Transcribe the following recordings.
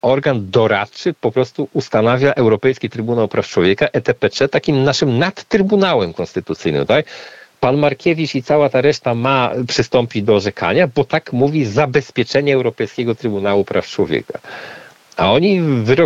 organ doradczy po prostu ustanawia Europejski Trybunał Praw Człowieka, ETPC, takim naszym nadtrybunałem konstytucyjnym, tak? Pan Markiewicz i cała ta reszta ma przystąpić do orzekania, bo tak mówi zabezpieczenie Europejskiego Trybunału Praw Człowieka. A oni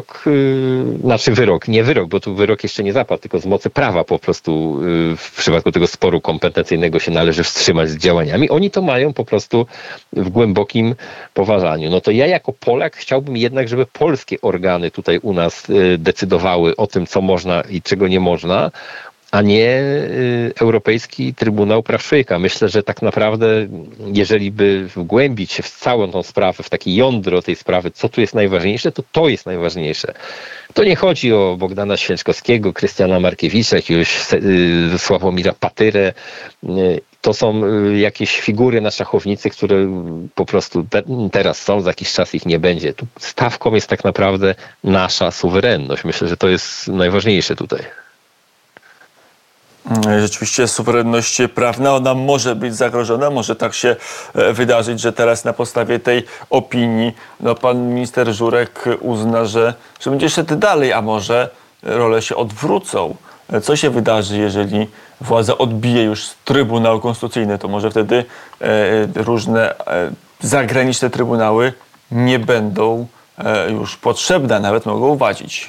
nie wyrok, bo tu wyrok jeszcze nie zapadł, tylko z mocy prawa po prostu w przypadku tego sporu kompetencyjnego się należy wstrzymać z działaniami. Oni to mają po prostu w głębokim poważaniu. No to ja jako Polak chciałbym jednak, żeby polskie organy tutaj u nas decydowały o tym, co można i czego nie można, a nie Europejski Trybunał Praw Człowieka. Myślę, że tak naprawdę, jeżeli by wgłębić się w całą tą sprawę, w takie jądro tej sprawy, co tu jest najważniejsze, to jest najważniejsze. To nie chodzi o Bogdana Święczkowskiego, Krystiana Markiewicza, jakiegoś Sławomira Patyrę. To są jakieś figury na szachownicy, które po prostu teraz są, za jakiś czas ich nie będzie. Tu stawką jest tak naprawdę nasza suwerenność. Myślę, że to jest najważniejsze tutaj. Rzeczywiście suwerenność prawna, ona może być zagrożona, może tak się wydarzyć, że teraz na podstawie tej opinii pan minister Żurek uzna, że będzie szedł dalej, a może role się odwrócą. Co się wydarzy, jeżeli władza odbije już Trybunał Konstytucyjny? To może wtedy różne zagraniczne trybunały nie będą już potrzebne, nawet mogą wadzić.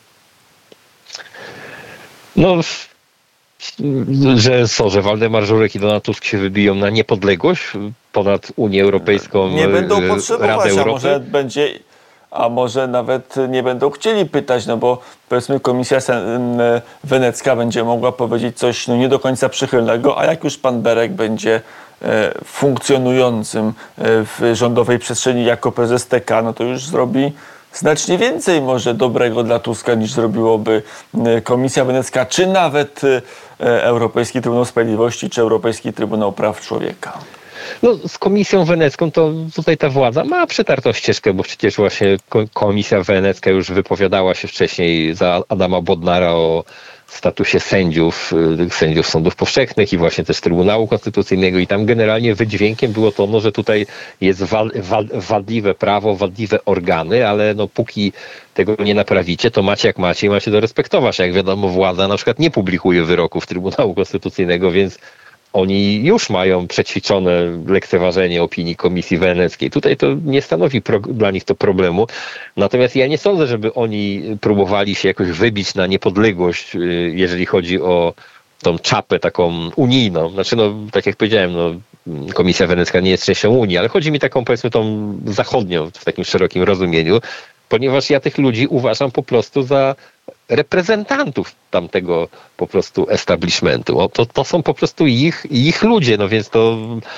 Że Waldemar Żurek i Donald Tusk się wybiją na niepodległość ponad Unię Europejską, nie będą potrzebować, Radę Europy. A może a może nawet nie będą chcieli pytać, bo powiedzmy Komisja Wenecka będzie mogła powiedzieć coś nie do końca przychylnego, a jak już pan Berek będzie funkcjonującym w rządowej przestrzeni jako prezes TK, to już zrobi znacznie więcej może dobrego dla Tuska niż zrobiłoby Komisja Wenecka, czy nawet Europejski Trybunał Sprawiedliwości, czy Europejski Trybunał Praw Człowieka. Z Komisją Wenecką to tutaj ta władza ma przetartą ścieżkę, bo przecież właśnie Komisja Wenecka już wypowiadała się wcześniej za Adama Bodnara o statusie sędziów sądów powszechnych i właśnie też Trybunału Konstytucyjnego i tam generalnie wydźwiękiem było to, że tutaj jest wadliwe prawo, wadliwe organy, ale póki tego nie naprawicie, to macie jak macie i macie to respektować. Jak wiadomo, władza na przykład nie publikuje wyroków Trybunału Konstytucyjnego, więc oni już mają przećwiczone lekceważenie opinii Komisji Weneckiej. Tutaj to nie stanowi dla nich to problemu. Natomiast ja nie sądzę, żeby oni próbowali się jakoś wybić na niepodległość, jeżeli chodzi o tą czapę taką unijną. Tak jak powiedziałem, Komisja Wenecka nie jest częścią Unii, ale chodzi mi taką, powiedzmy, tą zachodnią w takim szerokim rozumieniu, ponieważ ja tych ludzi uważam po prostu za reprezentantów tamtego po prostu establishmentu. To są po prostu ich ludzie, więc to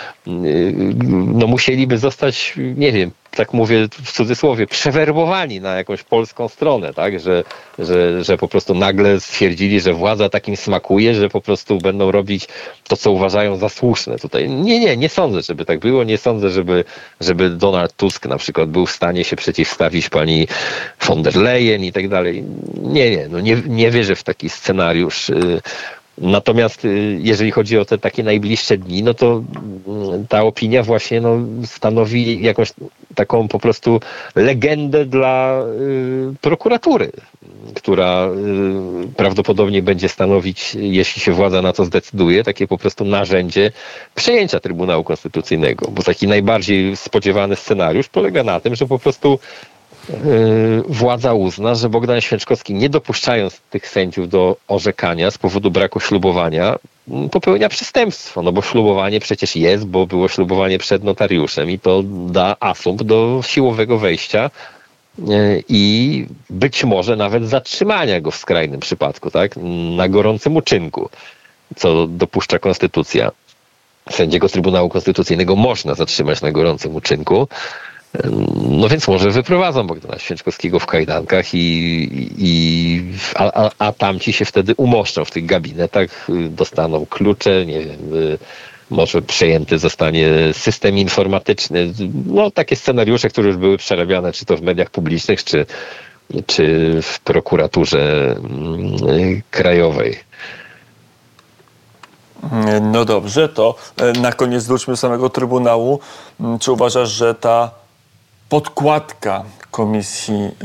musieliby zostać, nie wiem, tak mówię w cudzysłowie, przewerbowani na jakąś polską stronę, tak? Że po prostu nagle stwierdzili, że władza takim smakuje, że po prostu będą robić to, co uważają za słuszne tutaj. Nie sądzę, żeby tak było. Nie sądzę, żeby Donald Tusk na przykład był w stanie się przeciwstawić pani von der Leyen i tak dalej. Nie wierzę w taki scenariusz. Natomiast jeżeli chodzi o te takie najbliższe dni, to ta opinia właśnie stanowi jakąś taką po prostu legendę dla prokuratury, która prawdopodobnie będzie stanowić, jeśli się władza na to zdecyduje, takie po prostu narzędzie przejęcia Trybunału Konstytucyjnego. Bo taki najbardziej spodziewany scenariusz polega na tym, że po prostu władza uzna, że Bogdan Święczkowski, nie dopuszczając tych sędziów do orzekania z powodu braku ślubowania, popełnia przestępstwo, bo ślubowanie przecież jest, bo było ślubowanie przed notariuszem i to da asumpt do siłowego wejścia i być może nawet zatrzymania go w skrajnym przypadku, tak, na gorącym uczynku, co dopuszcza konstytucja. Sędziego Trybunału Konstytucyjnego można zatrzymać na gorącym uczynku. Więc może wyprowadzą Bogdana Święczkowskiego w kajdankach a tamci się wtedy umoszczą w tych gabinetach, dostaną klucze, nie wiem, może przejęty zostanie system informatyczny. Takie scenariusze, które już były przerabiane, czy to w mediach publicznych, czy w prokuraturze krajowej. Dobrze, to na koniec wróćmy do samego Trybunału. Czy uważasz, że ta podkładka Komisji